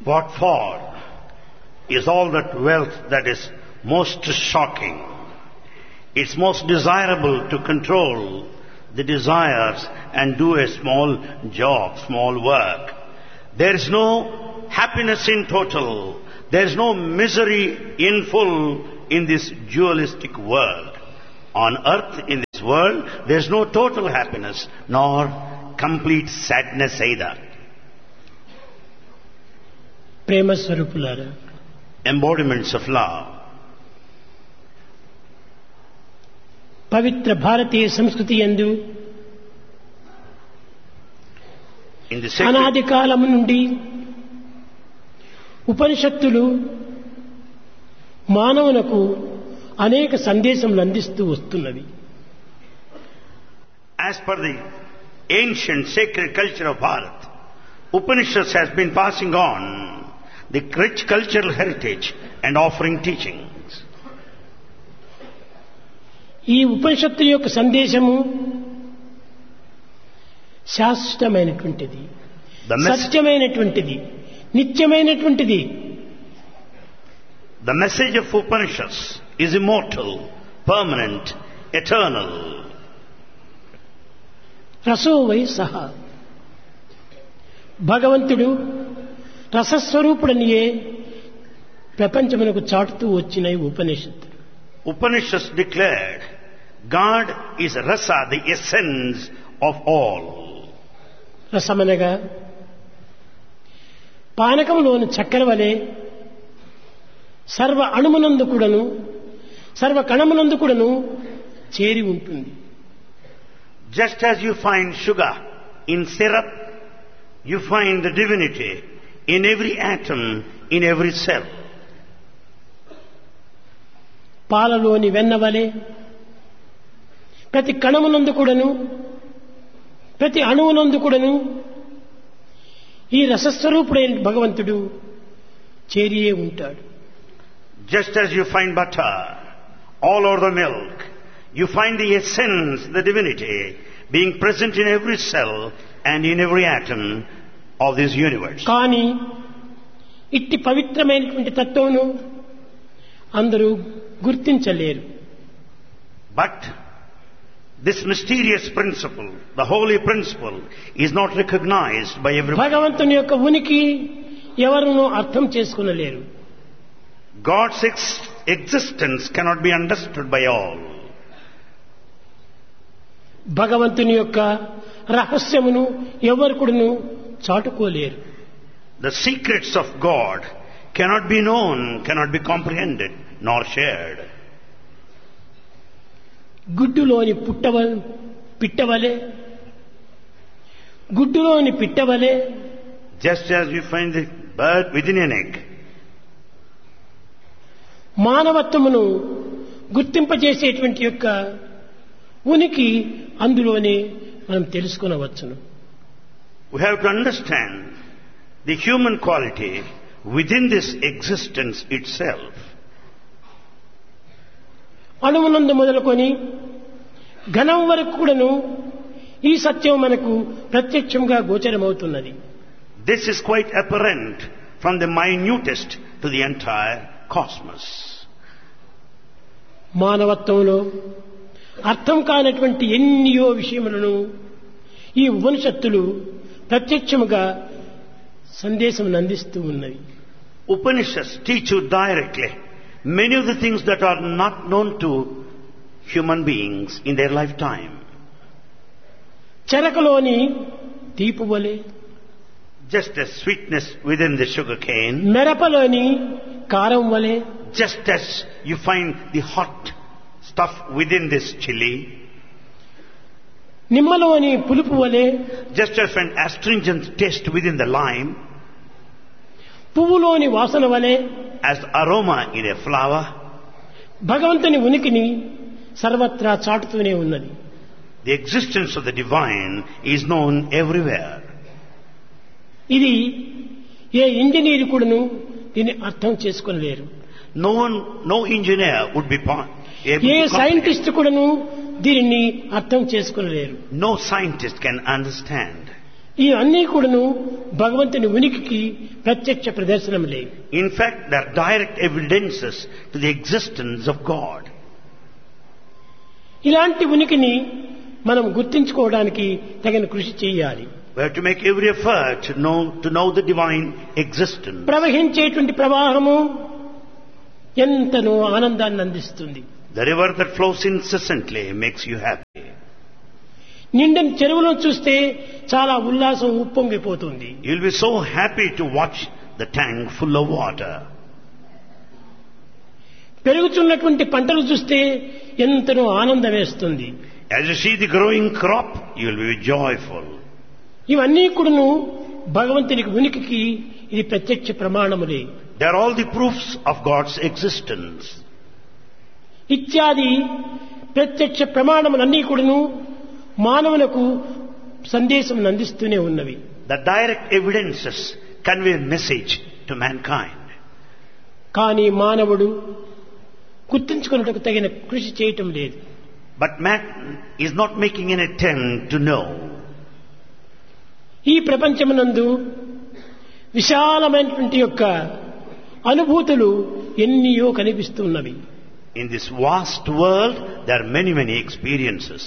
What for is all that wealth that is most shocking? It's most desirable to control the desires and do a small job, small work. There is no happiness in total. There is no misery in full in this dualistic world. On earth, in this world, there is no total happiness nor complete sadness either. ప్రేమ స్వరూపులారా, Embodiments of love. పవిత్ర భారతీయ సంస్కృతి యందు In the sacred, అనాది కాలము నుండి ఉపనిషత్తులు మానవులకు అనేక సందేశములు అందిస్తూ వస్తున్నవి. as per the ancient sacred culture of Bharat, Upanishads has been passing on the rich cultural heritage and offering teachings. ఈ ఉపనిషత్తుల యొక్క సందేశము శాశ్వతమైనటువంటిది, The mess- సత్యమైనటువంటిది, నిత్యమైనటువంటిది. The message of Upanishads is immortal, permanent, eternal. రసో why సహ, భగవంతుడు రసస్వరూపుడనియే ప్రపంచమునకు చాటుతూ వచ్చిన ఈ ఉపనిషత్తులు. Upanishads declared God is rasa, the essence of all. రసమనగా పానకములోని చక్కెర వలె సర్వ అణుమునందు కూడాను సర్వ కణమునందు కూడాను చేరి ఉంటుంది. Just as you find sugar in syrup, you find the divinity in every atom, in every cell. పాలలోని వెన్న వలె ప్రతి కణమునందు కూడాను ప్రతి అణువునందు కూడాను ఈ రసస్వరూపుడైన భగవంతుడు చేరియే ఉంటాడు. Just as you find butter all over the milk, you find the essence, the divinity, being present in every cell and in every atom of this universe. కానీ ఇట్టి పవిత్రమైనటువంటి తత్వమును అందరూ గుర్తించలేరు. But this mysterious principle, the holy principle, is not recognized by everyone. భగవంతుని యొక్క ఉనికి ఎవరునూ అర్థం చేసుకునలేరు. God's existence cannot be understood by all. భగవంతుని యొక్క రహస్యమును ఎవరు కూడాను చాటుకోలేరు. The secrets of God cannot be known, cannot be comprehended, nor shared. గుడ్డులోని పిట్టవలే గుడ్డులోని పిట్టవలే Just as you find the bird within an egg, మానవత్వమును గుర్తింపజేసేటువంటి యొక్క ఉనికి అందులోనే మనం తెలుసుకొనవచ్చును. we have to understand the human quality within this existence itself. అణువునందు మొదలుకొని ఘనం వరకు కూడాను ఈ సత్యం మనకు ప్రత్యక్షంగా గోచరమవుతున్నది. This is quite apparent from the minutest to the entire cosmos. మానవత్వంలో అర్థం కానటువంటి ఎన్నో విషయములను ఈ ఉపనిషత్తులు ప్రత్యక్షముగా సందేశం అందిస్తూ ఉన్నవి. Upanishads teach you directly many of the things that are not known to human beings in their lifetime. చెరకలోని తీపు వలె, Just as sweetness within the sugar cane, మెరపలోని కారం వలె, just as you find the hot stuff within this chili, నిమ్మలోని పులుపు వలె, just as an astringent taste within the lime, పువ్వులోని వాసన వలె as aroma in a flower, భగవంతుని ఉనికిని సర్వత్రా చాటుతూనే ఉన్నది. the existence of the divine is known everywhere. ఇది ఏ engineer కూడాను దీన్ని అర్థం చేసుకోలేరు. No engineer would be able A to comprehend. Scientist కూడాను దీనిని అర్థం చేసుకోలేరు. No scientist can understand. ఈ అన్నీ కూడాను భగవంతుని ఉనికికి ప్రత్యక్ష ప్రదర్శనములే. In fact, they are direct evidences to the existence of God. ఇలాంటి ఉనికిని మనం గుర్తించుకోవడానికి తగిన కృషి చేయాలి. We have to make every effort to know the divine existence. ప్రవహించేటువంటి ప్రవాహము ఎంతనో ఆనందాన్ని అందిస్తుంది. The river that flows incessantly makes you happy. నిండని చెరువులను చూస్తే చాలా ఉల్లాసం ఉప్పొంగిపోతుంది. You'll be so happy to watch the tank full of water. పెరుగుతున్నటువంటి పంటలు చూస్తే ఎంతనో ఆనందం వేస్తుంది. As you see the growing crop, you'll be joyful. ఇవన్నీ కూడాను భగవంతునికి ఉనికికి ఇది ప్రత్యక్ష ప్రమాణములే. They are all the proofs of God's existence. ఇత్యాది ప్రత్యక్ష ప్రమాణములన్నీ కూడాను మానవులకు సందేశం అందిస్తూనే ఉన్నవి. The direct evidences convey a message to mankind. కానీ మానవుడు గుర్తించుకున్నట్టుకు తగిన కృషి చేయటం లేదు. But man is not making an attempt to know. ఈ ప్రపంచమునందు విశాలమైనటువంటి యొక్క అనుభూతులు ఎన్నియో కనిపిస్తున్నవి. In this vast world, there are many experiences.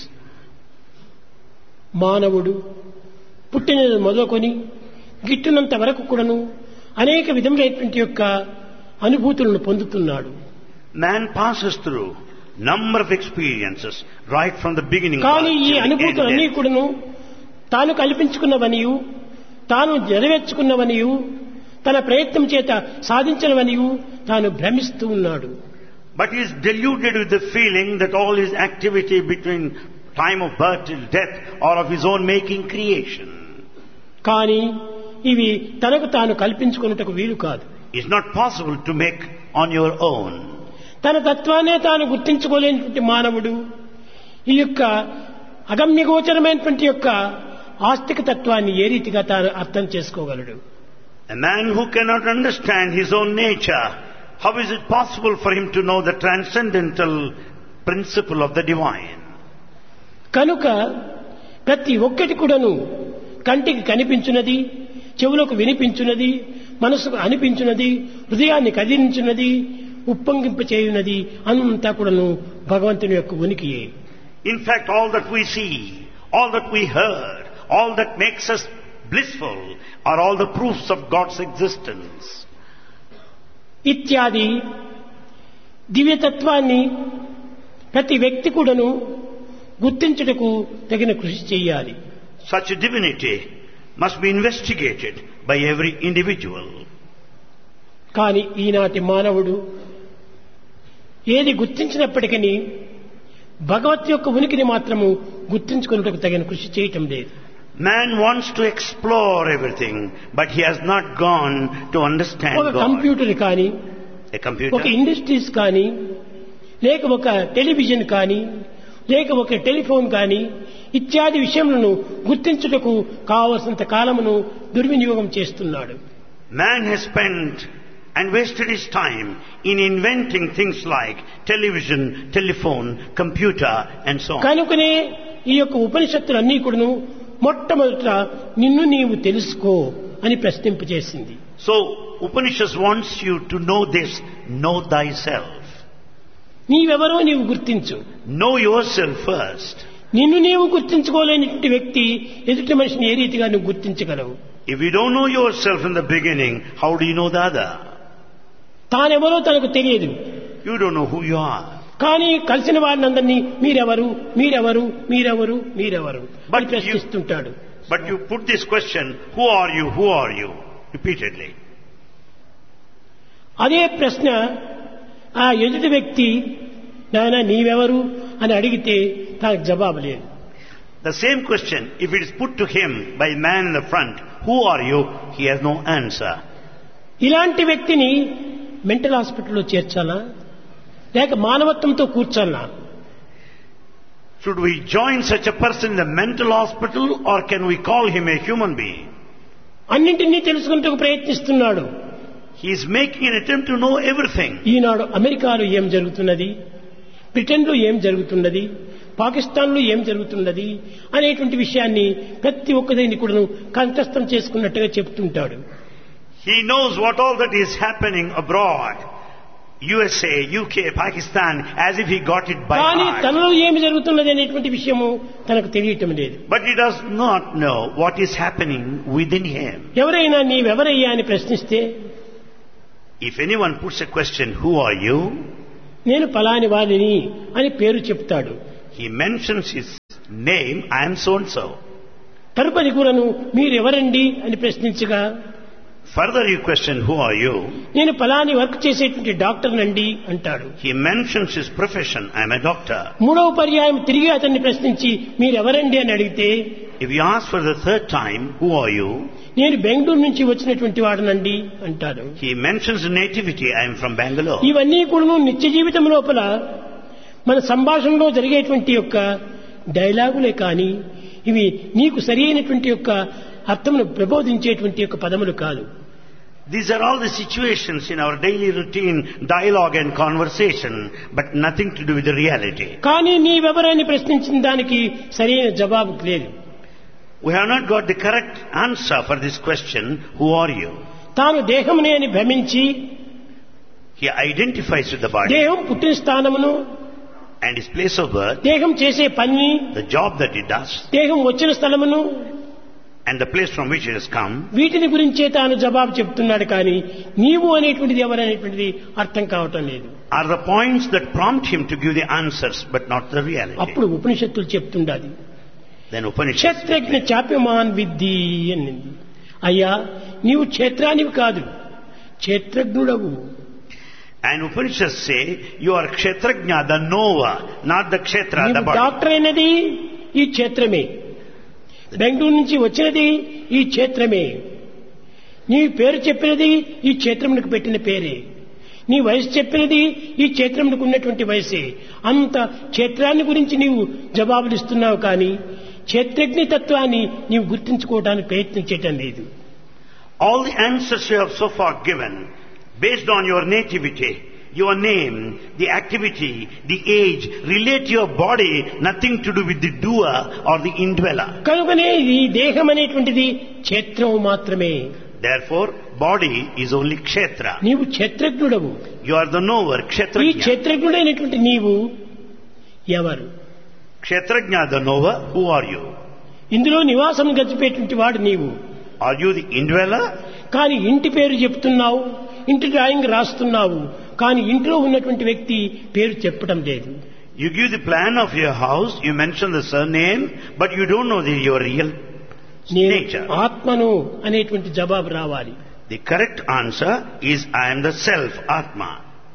మానవుడు పుట్టినది మొదలుకొని గిట్టునంత వరకు కూడాను అనేక విధములైనటువంటి యొక్క అనుభూతులను పొందుతున్నాడు. Man passes through number of experiences right from the beginning. కానీ ఈ అనుభూతులన్నీ కూడాను తాను కల్పించుకున్నవనియు తాను నెరవేర్చుకున్నవనియు తన ప్రయత్నం చేత సాధించినవనియు తాను భ్రమిస్తూ ఉన్నాడు. But he is deluded with the feeling that all his activity between time of birth till death or of his own making creation. కానీ ఇవి తనకు తాను కల్పించుకున్నట్టుకు వీలు కాదు. It's not possible to make on your own. తన తత్వాన్నే తాను గుర్తించుకోలేనటువంటి మానవుడు ఈ యొక్క అగమ్యగోచరమైనటువంటి యొక్క ఆస్తిక తత్వాన్ని ఏ రీతిగా తాను అర్థం చేసుకోగలడు? A man who cannot understand his own nature, how is it possible for him to know the transcendental principle of the divine? కనుక ప్రతి ఒక్కటి కూడాను కంటికి కనిపించున్నది, చెవులకు వినిపించున్నది, మనసుకు అనిపించున్నది, హృదయాన్ని కదిలించున్నది, ఉప్పొంగింప చేయున్నది అంతా కూడాను భగవంతుని యొక్క ఉనికియే. In fact, all that we see, all that we heard, all that makes us blissful are all the proofs of God's existence. ఇత్యాది దివ్యతత్వాన్ని ప్రతి వ్యక్తి కూడాను గుర్తించుటకు తగిన కృషి చేయాలి. Such a divinity must be investigated by every individual. కానీ ఈనాటి మానవుడు ఏది గుర్తించినప్పటికీ భగవత్ యొక్క ఉనికిని మాత్రము గుర్తించుకున్నట్టుకు తగిన కృషి చేయటం లేదు. Man wants to explore everything, but he has not gone to understand ఒక God. కంప్యూటర్ కానీ, A computer, ఒక ఇండస్ట్రీస్ కానీ, లేక ఒక టెలివిజన్ కానీ, లేక ఒక టెలిఫోన్ కానీ ఇత్యాది విషయములను గుర్తించుటకు కావలసినంత కాలమును దుర్వినియోగం చేస్తున్నాడు. Man has spent and wasted his time in inventing things like television, telephone, computer and so on. కనుకనే ఈ యొక్క ఉపనిషత్తులన్నీ కూడాను మొట్టమొదట నిన్ను నీవు తెలుసుకో అని ప్రశ్నింపజేసింది. So Upanishad wants you to know this, know thyself. నీవెవరో నీవు గుర్తించు. Know yourself first. నిన్ను నీవు గుర్తించుకోలేనటువంటి వ్యక్తి ఎదుటి మనిషిని ఏ రీతిగా నువ్వు గుర్తించగలవు? If you don't know yourself in the beginning, how do you know the other? తానెవరో తనకు తెలియదు. You don't know who you are. కానీ కలిసిన వారిని అందరినీ మీరెవరు మీరెవరు మీరెవరు మీరెవరు అని ప్రశ్నిస్తుంటాడు. But you put this question, who are you, repeatedly. అదే ప్రశ్న ఆ ఎదుటి వ్యక్తి నాయన నీవెవరు అని అడిగితే తనకు జవాబు లేదు. The same question, if it is put to him by the man in the front, who are you, he has no answer. ఇలాంటి వ్యక్తిని మెంటల్ హాస్పిటల్లో చేర్చాలా లేక మానవత్వంతో కూర్చాలా? Should we join such a person in the mental hospital or can we call him a human being? అన్నింటినీ తెలుసుకుంటూ ప్రయత్నిస్తున్నాడు. He is making an attempt to know everything. ఈనాడు అమెరికాలో ఏం జరుగుతున్నది, బ్రిటన్లో ఏం జరుగుతున్నది, పాకిస్తాన్లో ఏం జరుగుతున్నది అనేటువంటి విషయాన్ని ప్రతి ఒక్కదాన్ని కూడా కంఠస్థం చేసుకున్నట్టుగా చెప్తుంటాడు. He knows what all that is happening abroad. USA, UK, Pakistan, as if he got it by కానీ heart. తనలో ఏమి జరుగుతున్నది అనేటువంటి విషయము తనకు తెలియటం లేదు. But he does not know what is happening within him. ఎవరైనా నీవెవరయ్యా అని ప్రశ్నిస్తే, If anyone puts a question, who are you? నేను పలాని వారిని అని పేరు చెప్తాడు. He mentions his name, I am so and so. తరుపరి కూడాను మీరెవరండి అని ప్రశ్నించగా, Further you question, who are you? నేను పలాని వర్క్ చేసేటువంటి డాక్టర్ నండి అంటాడు. He mentions his profession, I am a doctor. మూడవ పర్యాయం తిరిగి అతన్ని ప్రశ్నించి మీరెవరండి అని అడిగితే, If you ask for the third time, who are you? నేను బెంగళూరు నుంచి వచ్చినటువంటి వాడనండి అంటాడు. He mentions nativity, I am from Bangalore. ఇవన్నీ కూడా నిత్య జీవితం లోపల మన సంభాషణలో జరిగేటువంటి యొక్క డైలాగులే కానీ ఇవి నీకు సరైనటువంటి యొక్క అర్థమును ప్రబోధించేటువంటి యొక్క పదములు కాదు. These are all the situations in our daily routine, dialogue and conversation, but nothing to do with the reality. కానీ నీవెవరని ప్రశ్నించిన దానికి సరైన జవాబు లేదు. We have not got the correct answer for this question, who are you? తాను దేహమునే అని భ్రమించి He identifies with the body దేహం పుట్టిన స్థానమును, and his place of birth, దేహం చేసే పని, the job that he does, దేహం వచ్చిన స్థలమును, and the place from which it has come. వీటిని గురించే తాను జవాబు చెప్తున్నాడు. కానీ నీవు అనేటువంటిది ఎవరనేటువంటిది అర్థం కావటం లేదు. Are the points that prompt him to give the answers, but not the reality. అప్పుడు ఉపనిషత్తులు చెప్తుండాలి, Then Upanishads క్షేత్రజ్ఞ చాప్యమాన్ విద్ధి అనింది. అయ్యా నీవు క్షేత్రానివి కాదు, క్షేత్రజ్ఞుడవు. and Upanishads say, you are Kshetrajna, the knower, not the Kshetra, the నీవు body. డాక్టర్ అయినది ఈ క్షేత్రమే, బెంగళూరు నుంచి వచ్చినది ఈ క్షేత్రమే, నీ పేరు చెప్పినది ఈ క్షేత్రమునకు పెట్టిన పేరే, నీ వయసు చెప్పినది ఈ క్షేత్రమునకు ఉన్నటువంటి వయసే. అంత క్షేత్రాన్ని గురించి నీవు జవాబులు ఇస్తున్నావు, కానీ క్షేత్రజ్ఞ తత్వాన్ని నీవు గుర్తించుకోవడానికి ప్రయత్నించటం లేదు. All the answers you have so far given, based on your nativity, your name, the activity, the age, relate to your body, nothing to do with the doer or the indweller. కనుకనే ఈ దేహం అనేటువంటిది క్షేత్రం మాత్రమే. Therefore, body is only Kshetra. నీవు క్షేత్రజ్ఞుడవు. You are the knower, ఈ Kshetrajna. క్షేత్రజ్ఞుడైనటువంటి నీవు ఎవరు? Kshetrajna, the knower, who are you? ఇందులో నివాసం గడిపేటువంటి వాడు నీవు. Are you the indweller? కానీ ఇంటి పేరు చెప్తున్నావు, ఇంటి డ్రాయింగ్ రాస్తున్నావు, కానీ ఇంట్లో ఉన్నటువంటి వ్యక్తి పేరు చెప్పడం లేదు. You give the plan of your house, you mention the surname, but you don't know your real నేను nature. ఆత్మను అనేటువంటి జవాబు రావాలి. The correct answer is, I am the self, Atma.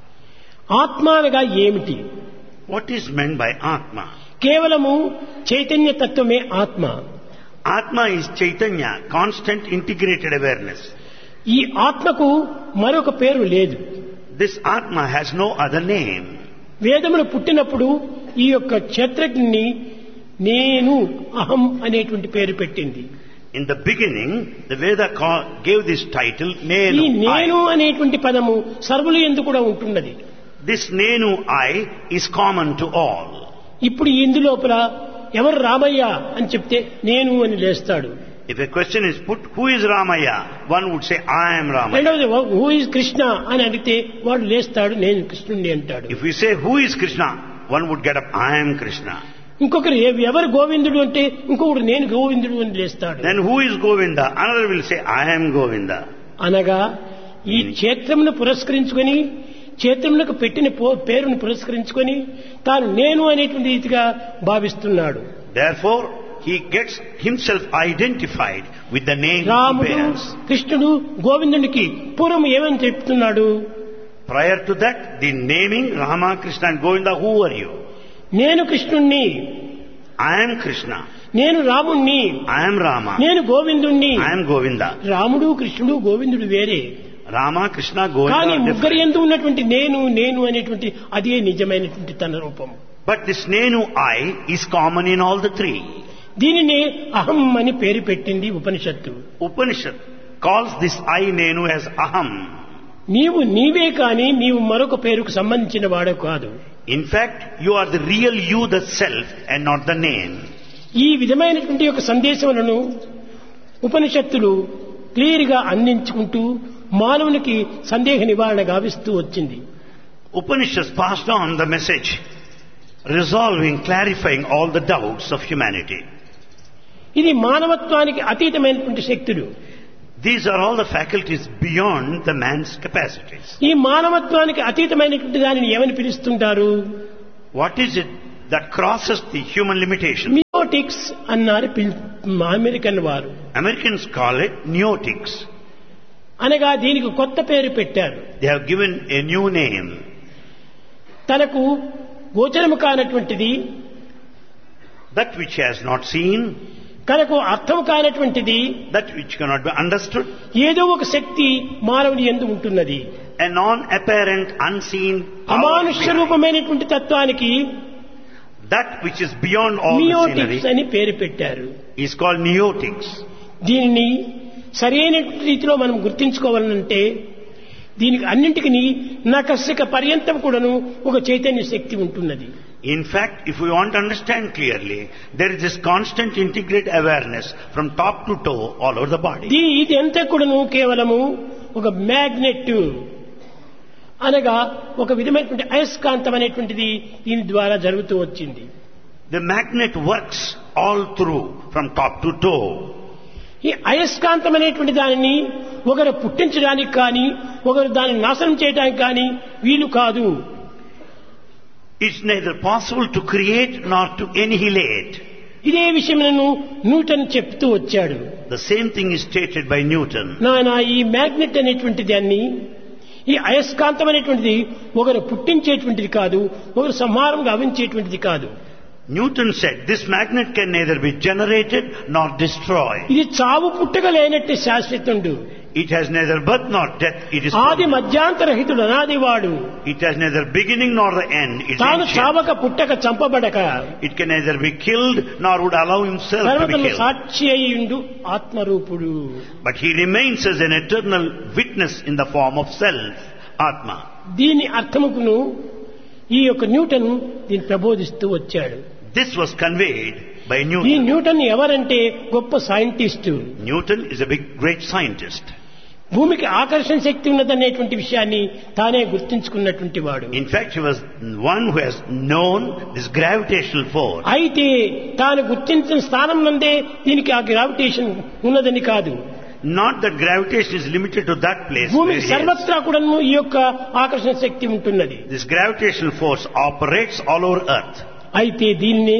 ఆత్మ అనగా ఏమిటి? What is meant by Atma? కేవలము చైతన్య తత్వమే ఆత్మ. Atma is Chaitanya, constant integrated awareness. ఈ ఆత్మకు మరొక పేరు లేదు. This Atma has no other name. వేదములు పుట్టినప్పుడు ఈ యొక్క క్షేత్రజ్ఞని నేను అహం అనేటువంటి పేరు పెట్టింది. In the beginning, the Veda gave this title, ఈ Nenu, నేను I. అనేటువంటి పదము సర్వులు యందు కూడా ఉంటున్నది. This Nenu, I, is common to all. ఇప్పుడు ఇందులోపల ఎవరు రామయ్య అని చెప్తే నేను అని లేస్తాడు. If a question is put, who is Ramaya? One would say, I am Ramaya. రెండవది హూ ఇస్ కృష్ణ అని అడిగితే వాడు లేస్తాడు, నేను కృష్ణుడిని అంటాడు. If we say, who is Krishna? One would get up, I am Krishna. ఇంకొకరు ఎవరు గోవిందుడు అంటే ఇంకొకడు నేను గోవిందుడు అని లేస్తాడు. Then who is Govinda? Another will say, I am Govinda. అనగా ఈ క్షేత్రమును పురస్కరించుకొని, క్షేత్రములకు పెట్టిన పేరును పురస్కరించుకొని తాను నేను అనేటువంటి రీతిగా భావిస్తున్నాడు. Therefore, he gets himself identified with the name he రాముడు, bears. కృష్ణుడు, గోవిందునికి పూర్వం ఏమని చెప్తున్నాడు? Prior to that, the naming Rama, Krishna and Govinda, who are you? నేను కృష్ణుణ్ణి, I am Krishna. నేను రాముణ్ణి, I am Rama. నేను గోవిందుణ్ణి. I am Govinda. రాముడు, కృష్ణుడు, గోవిందుడు వేరే. Rama, Krishna, Govinda కానీ are ముగ్గురు different. ఎందు ఉన్నటువంటి నేను నేను అనేటువంటి అదే నిజమైనటువంటి తన రూపం. But this Nenu, I, is common in all the three. దీనిని అహం అని పేరు పెట్టింది ఉపనిషత్తు. Upanishad calls this I Nenu as Aham. నీవు నీవే కానీ నీవు మరొక పేరుకు సంబంధించిన వాడు కాదు. In fact, you are the real you, the self, and not the name. ఈ విధమైనటువంటి యొక్క సందేశములను ఉపనిషత్తులు క్లియర్ గా అందించుకుంటూ మానవునికి సందేహ నివారణ గావిస్తూ వచ్చింది. Upanishads passed on the message, resolving, clarifying all the doubts of humanity. ఇది మానవత్వానికి అతీతమైనటువంటి శక్తులు. These are all the faculties beyond the man's capacities. ఈ మానవత్వానికి అతీతమైనటువంటి దానిని ఏమని పిలుస్తుంటారు? What is it that crosses the human limitation? నియోటిక్స్ అన్నారు అమెరికన్ వారు. Americans call it neotics. అనగా దీనికి కొత్త పేరు పెట్టారు. They have given a new name. తనకు గోచరము కానటువంటిది, That which has not seen, తనకు అర్థం కానటువంటిది, that which cannot be understood, ఏదో ఒక శక్తి మానవుని యందు ఉంటున్నది. a non-apparent, unseen power అమానుష్య behind. రూపమైనటువంటి తత్వానికి That which is beyond all the నియోటిక్స్ scenery అని పేరు పెట్టారు. is called neotics. దీనిని సరైన రీతిలో మనం గుర్తించుకోవాలంటే దీనికి అన్నింటికి నకసిక పర్యంతం కూడాను ఒక చైతన్య శక్తి ఉంటున్నది. In fact, if we want to understand clearly, there is this constant integrated awareness from top to toe all over the body. ఇది అంతా కూడాను కేవలము ఒక మ్యాగ్నెట్ అనగా ఒక విధమైనటువంటి అయస్కాంతం అనేటువంటిది దీని ద్వారా జరుగుతూ వచ్చింది. The magnet works all through from top to toe. ఈ అయస్కాంతం అనేటువంటి దానిని ఒకరు పుట్టించడానికి కానీ ఒకరు దానిని నాశనం చేయడానికి కానీ వీలు కాదు. It's neither possible to create nor to annihilate. ఇదే విషయములను న్యూటన్ చెప్తూ వచ్చాడు. The same thing is stated by Newton. నాయనా ఈ మ్యాగ్నెట్ అనేటువంటి దాన్ని, ఈ అయస్కాంతం అనేటువంటిది ఒకరు పుట్టించేటువంటిది కాదు, ఒకరు సంహారం గావించేటువంటిది కాదు. Newton said this magnet can neither be generated nor destroyed. ఇది చావు పుట్టక లేనట్టు శాశ్వతుండు. It has neither birth nor death. It is ఆది permanent. మధ్యాంతరహితుడు అనాదివాడు. It has neither beginning nor the end. It is తాను ancient. చావక పుట్టక చంపబడక It can neither be killed nor would allow himself to be సర్వతను killed. Sakshi అయ్యుండు ఆత్మరూపుడు. But he remains as an eternal witness in the form of self, Atma. దీని అర్థముకును ఈ యొక్క Newton దీన్ని ప్రబోధిస్తూ వచ్చాడు. This was conveyed by ఈ Newton. Newton ఎవరంటే గొప్ప scientist. Newton is a big, great scientist. భూమికి ఆకర్షణ శక్తి ఉన్నదనేటువంటి విషయాన్ని తానే గుర్తించుకున్నటువంటి వాడు. In fact, he was one who has known this gravitational force. అయితే తాను గుర్తించిన స్థానం నందే దీనికి ఆ గ్రావిటేషన్ ఉన్నదని కాదు. Not that gravitation is limited to that place. where భూమికి he is. సర్వత్రా కూడా ఈ యొక్క ఆకర్షణ శక్తి ఉంటున్నది. This gravitational force operates all over Earth. అయితే దీన్ని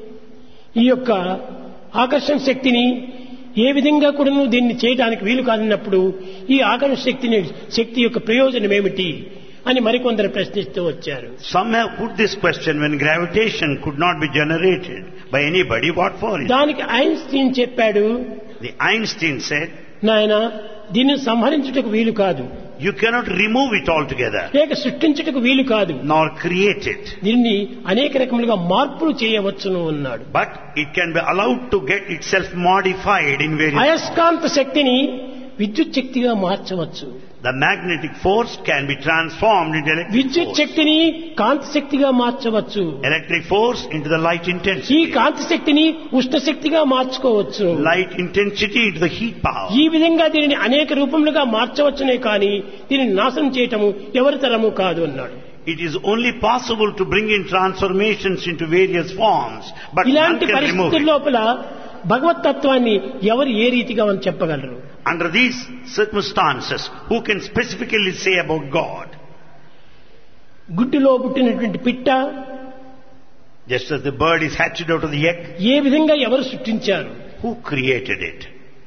ఈ యొక్క ఆకర్షణ శక్తిని ఏ విధంగా కూడా దీన్ని చేయడానికి వీలు కాదన్నప్పుడు ఈ ఆకర్షణ శక్తి యొక్క ప్రయోజనం ఏమిటి అని మరికొందరు ప్రశ్నిస్తూ వచ్చారు. Some have put this question, when gravitation could not be generated by anybody, what for it? దానికి ఐన్స్టీన్ చెప్పాడు, The Einstein said, నాయనా దీన్ని సంహరించుటకు వీలు కాదు, you cannot remove it altogether, లేక సృష్టించుటకు వీలు కాదు, nor create it. దీన్ని అనేక రకములుగా మార్పులు చేయవచ్చును అన్నాడు. But it can be allowed to get itself modified in various. అయస్కాంత శక్తిని విద్యుత్ శక్తిగా మార్చవచ్చు. The magnetic force can be transformed into electric విద్యుత్ force. శక్తిని కాంతి శక్తిగా మార్చవచ్చు. Electric force into the light ఈ intensity. కాంతి శక్తిని ఉష్ణ శక్తిగా మార్చుకోవచ్చు. Light intensity into the heat power. ఈ విధంగా దీనిని అనేక రూపములుగా మార్చవచ్చునే కానీ దీనిని నాశనం చేయటము ఎవరి తరము కాదు అన్నాడు. It is only possible to bring in transformations into various forms, but none ఇలాంటి can remove పరిస్థితుల it. లోపల భగవతత్వాన్ని ఎవరు ఏ రీతిగా అని చెప్పగలరు? Under these circumstances, who can specifically say about God? గుడ్డులో పుట్టినటువంటి పిట్ట Just as the bird is hatched out of the egg, ఏ విధంగా ఎవరు సృష్టించారు? who created it?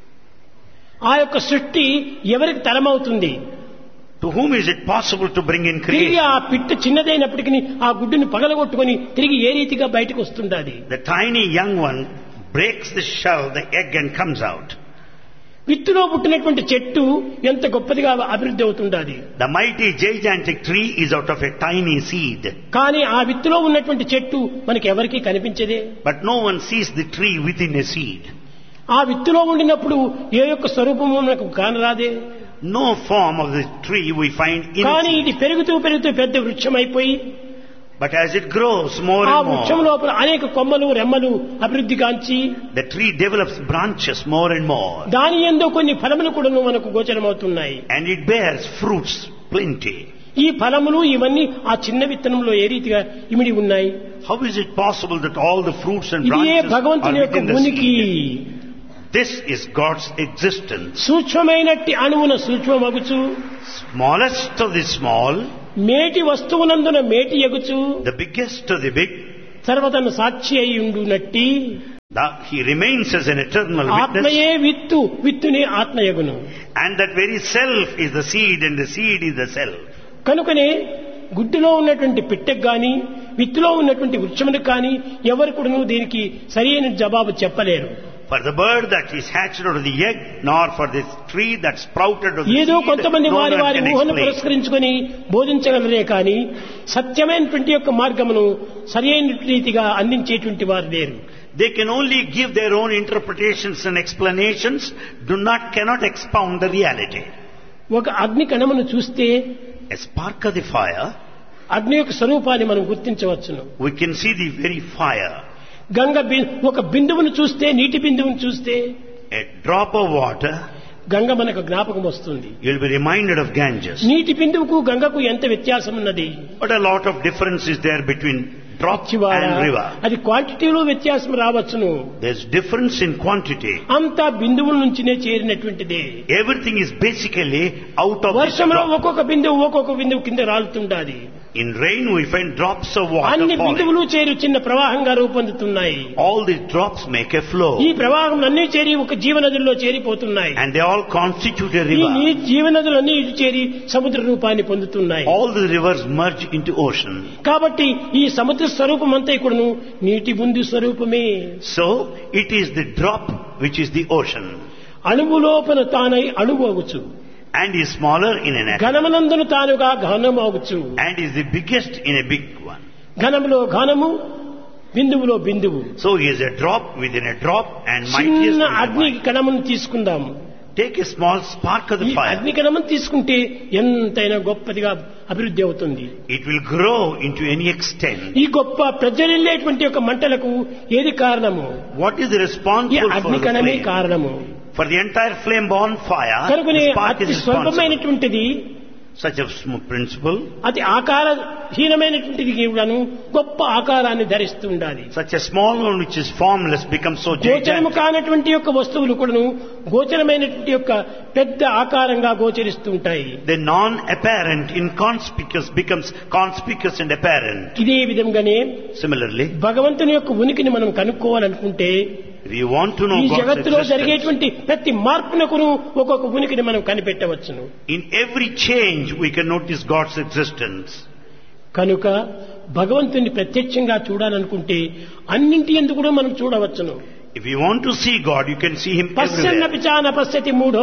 ఆ యొక్క సృష్టి ఎవరికి తరమవుతుంది? To whom is it possible to bring in తిరిగి creation? ఆ పిట్ట చిన్నదైనప్పటికీ ఆ గుడ్డుని పగలగొట్టుకొని తిరిగి ఏ రీతిగా బయటకు వస్తుండాది? The tiny young one breaks the shell, the egg, and comes out. విత్తులో పుట్టినటువంటి చెట్టు ఎంత గొప్పదిగా అభివృద్ధి అవుతుండాది. The mighty gigantic tree is out of a tiny seed. కానీ ఆ విత్తులో ఉన్నటువంటి చెట్టు మనకి ఎవరికీ కనిపించదే. But no one sees the tree within a seed. ఆ విత్తులో ఉండినప్పుడు ఏ యొక్క స్వరూపము మనకు కానరాదే. No form of the tree we find in కానీ it. ఇది పెరుగుతూ పెరుగుతూ పెద్ద వృక్షం అయిపోయి But as it grows more ఆ and వృక్షం more, లోపల అనేక కొమ్మలు రెమ్మలు అభివృద్ధి కాంచి the tree develops branches more and more. దాని యందు కొన్ని ఫలములు కూడా మనకు గోచరమవుతున్నాయి. And it bears fruits plenty. ఈ ఫలములు ఇవన్నీ ఆ చిన్న విత్తనంలో ఏ రీతిగా ఇమిడి ఉన్నాయి? How is it possible that all the fruits and ఇదే branches are భగవంతుని యొక్క within the ఉనికి. seed? This is God's existence. సూక్ష్మమైనట్టి అణువున సూక్ష్మమగుచు, Smallest of the small, మేటి వస్తువునందున మేటి ఎగుచు, the biggest of the big, సర్వతను సాక్షి అయి ఉండునట్టి He remains as an eternal witness. ఆత్మయే విత్తు, విత్తునే ఆత్మయగును. And that very self is the seed and the seed is the self. కనుకనే గుడ్డులో ఉన్నటువంటి పిట్టకు గాని విత్తులో ఉన్నటువంటి వృక్షములకు కానీ ఎవరు కూడాను దీనికి సరైన జవాబు చెప్పలేరు. For the bird that is hatched out of the egg, nor for this tree that sprouted out of the ఏదో seed, కొంతమంది no వారి one వారి can ఊహను explain. పురస్కరించుకొని బోధించగలరే కానీ సత్యమైనటువంటి యొక్క మార్గమును సరైన రీతిగా అందించేటువంటి వారు లేరు. They can only give their own interpretations and explanations, cannot expound the reality. ఒక అగ్ని కణమును చూస్తే A spark of the fire, అగ్ని యొక్క స్వరూపాన్ని మనం గుర్తించవచ్చును. we can see the very fire. ఒక బిందువును చూస్తే, నీటి బిందువును చూస్తే A drop of water, Ganga మనకు జ్ఞాపకం వస్తుంది. you'll be reminded of Ganges. నీటి బిందువుకు గంగకు ఎంత వ్యత్యాసం ఉన్నది? But a lot of difference is there between drop చివాడ, and river. అది క్వాంటిటీలో వ్యత్యాసం రావచ్చును. There's difference in quantity. అంతా బిందువుల నుంచినే చేరినటువంటిదే. Everything is basically out of this వర్షంలో drop. ఒక్కొక్క బిందువు కింద రాలుతుండాలి. In rain we find drops of water అన్ని falling. బిందువులు చేరి చిన్న ప్రవాహంగా రూపొందుతున్నాయి. All these drops make a flow. ఈ ప్రవాహం అన్ని చేరి ఒక జీవనదుల్లో చేరిపోతున్నాయి. And they all constitute a ఈ river. జీవనదులన్నీ ఇటు చేరి సముద్ర రూపాన్ని పొందుతున్నాయి. All the rivers merge into ocean. కాబట్టి ఈ సముద్ర స్వరూపం అంతా ఇక్కడను నీటి బిందు స్వరూపమే. So it is the drop which is the ocean. అణువు లోపల తానై అణువు అగుచు, And is smaller in an atom. ఘనమునందును తానుగా ఘనము అగుచు. And is the biggest in a big one. ఘనములో ఘనము, బిందువులో బిందువు. So he is a drop within a drop and mightiest చిన్న within a అగ్ని mighty. కణమును తీసుకుందాము. Take a small spark of ఈ the fire. అగ్ని కణమును తీసుకుంటే ఎంతైనా గొప్పదిగా అభివృద్ధి అవుతుంది. It will grow into any extent. ఈ గొప్ప ప్రజ్వలిల్లేటువంటి యొక్క మంటలకు ఏది కారణము? What is ఈ responsible for అగ్ని the కణమే flame? కారణము. For the entire flame born fire, కనుకనే the spark is అతి responsible. స్వల్పమైనటువంటిది, Such a principle, అతి ఆకారహీనమైనటువంటిది కూడాను గొప్ప ఆకారాన్ని ధరిస్తూ ఉండాలి. such a small one which is formless becomes so గోచరము gigantic. కానటువంటి యొక్క వస్తువులు కూడాను గోచరమైనటువంటి యొక్క పెద్ద ఆకారంగా గోచరిస్తూ ఉంటాయి. The non-apparent, inconspicuous becomes conspicuous and apparent. ఇదే విధంగానే Similarly, భగవంతుని యొక్క ఉనికిని మనం కనుక్కోవాలనుకుంటే if you want to know ఈ God's జగత్తులో existence, జరిగేటువంటి ప్రతి మార్పునకును ఒక్కొక్క ఉనికిని మనం కనిపెట్టవచ్చును. in every change we can notice God's existence. కనుక భగవంతుని ప్రత్యక్షంగా చూడాలనుకుంటే అన్నింటి యందు కూడా మనం చూడవచ్చును. If you want to see God, you can see Him everywhere. పశ్యన్నపి చాన పశ్యతి మూఢో,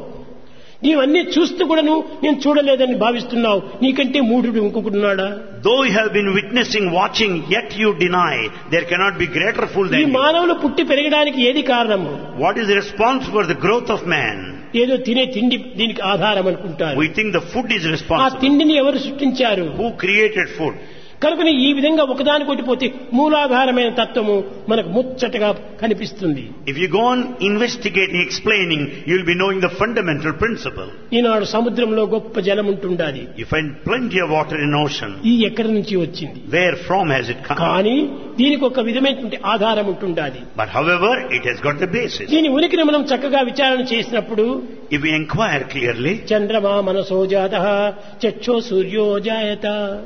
నీవన్నీ చూస్తూ కూడాను నేను చూడలేదని భావిస్తున్నావు, నీకంటే మూఢుడు ఇంకొకడున్నాడా? Though you have been witnessing, watching, yet you deny, there cannot be greater fool ఈ than you. మానవులు పుట్టి పెరగడానికి ఏది కారణము? What is responsible for the growth of man? ఏదో తినే తిండి దీనికి ఆధారం అనుకుంటారు. We think the food is ఆ responsible. తిండిని ఎవరు సృష్టించారు? Who created food? కనుకని ఈ విధంగా ఒకదాని కొట్టిపోతే మూలాధారమైన తత్వము మనకు ముచ్చటగా కనిపిస్తుంది. If you go on investigating, explaining, you will be knowing the fundamental principle. ఈనాడు సముద్రంలో గొప్ప జలం ఉంటుండాలి. You find plenty of water in ocean. ఈ ఎక్కడి నుంచి వచ్చింది? Where from has it come? కానీ దీనికి ఒక విధమైనటువంటి ఆధారం ఉంటుండాలి. But however, it has got the basis. దీని ఉనికిని మనం చక్కగా విచారణ చేసినప్పుడు If we inquire clearly, చంద్రమా మనసో జాతః చక్షో సూర్యో జాయత,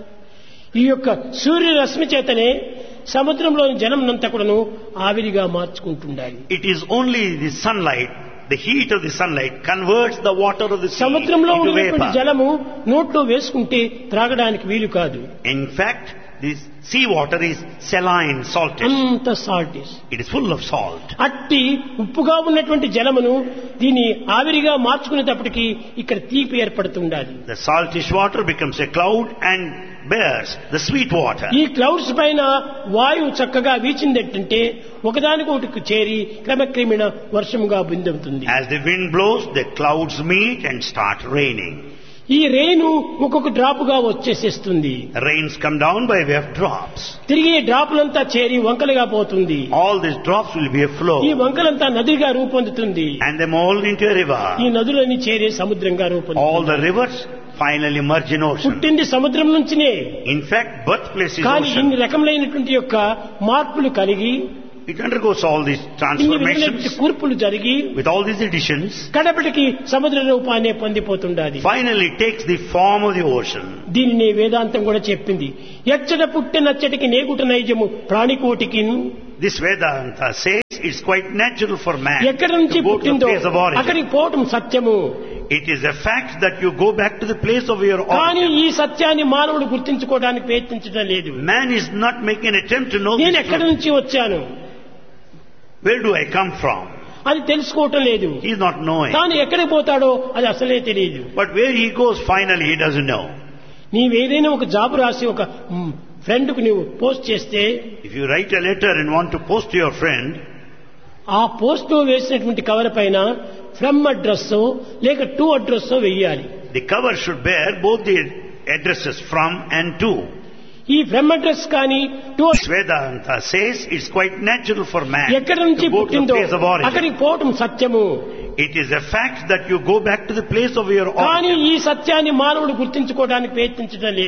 ఈ యొక్క సూర్యరశ్మి చేతనే సముద్రంలోని జలమునంతా కూడాను ఆవిరిగా మార్చుకుంటుండాలి. it is only the sunlight, the heat of the sunlight converts the water of the sea సముద్రంలో into ఉన్నటువంటి vapor. జలము నోట్లో వేసుకుంటే త్రాగడానికి వీలు కాదు. In fact, this sea water is saline, saltish. అంత సాల్టిస్. It is full of salt. అట్టి ఉప్పుగా ఉన్నటువంటి జలమును దీన్ని ఆవిరిగా మార్చుకునేటప్పటికి ఇక్కడ తీపి ఏర్పడుతుండాలి. The saltish water becomes a cloud and bears the sweet water. ఈ క్లౌడ్స్ పైన వాయువు చక్కగా వీచిందంటే ఒకదానికొకటి చేరి క్రమక్రమేణ వర్షముగా బిందుతుంది. As the wind blows, the clouds meet and start raining. ఈ రెయిన్ ఒక్కొక్క డ్రాప్ గా వచ్చేసేస్తుంది. Rains come down by way of drops. తిరిగి డ్రాపులంతా చేరి వంకలుగా పోతుంది. All these drops will be a flow. ఈ వంకలంతా నదిగా రూపొందుతుంది. And they mold into a river. ఈ నదులన్నీ చేరి సముద్రంగా All రూపొందుతుంది. the rivers finally merge in ocean. పుట్టింది సముద్రం నుంచినే. In fact, birthplace is కానీ ocean. ఇన్ని రకములైనటువంటి యొక్క మార్పులు కలిగి It undergoes all these ఇన్ని transformations విధమైనటువంటి కూర్పులు జరిగి with all these additions. కడపటికి సముద్ర రూపాన్ని పొందిపోతుండాలి. Finally takes the form of the ocean. దీనిని వేదాంతం కూడా చెప్పింది. ఎచ్చట పుట్టినచ్చటికి నేగుట నైజము ప్రాణికోటికి. This Vedanta says it's quite natural for man ఎక్కడి నుంచి to go to the పుట్టిందో place of origin. అక్కడికి పోవటం సత్యము. It is a fact that you go back to the place of your కానీ origin. ఈ సత్యాన్ని మానవుడు గుర్తించుకోవడానికి ప్రయత్నించడం లేదు. Man is not making an attempt to know నేను this ఎక్కడి truth. నుంచి వచ్చాను Where do I come from? అది తెలుసుకోవటం లేదు. He is not knowing. తాను ఎక్కడికి పోతాడో అది అసలే తెలియదు. But where he goes finally he doesn't know. నీవేదైనా ఒక జాబ్ రాసి ఒక ఫ్రెండ్ కు నువ్వు పోస్ట్ చేస్తే If you write a letter and want to post to your friend, ఆ పోస్ట్ లో వేసినటువంటి కవర్ పైన ఫ్రమ్ అడ్రస్ లేక టు అడ్రస్ వెయ్యాలి. the cover should bear both the addresses from and to. ఈ ఫ్రమ్ అడ్రస్ కానీ to This Vedanta says it's quite natural for man ఎక్కడి నుంచి to go to the పుట్టిందో place of origin. అక్కడికి పోవటం సత్యము. It is a fact that you go back to the place of your కానీ origin. ఈ సత్యాన్ని మానవుడు గుర్తించుకోవడానికి ప్రయత్నించడం లేదు.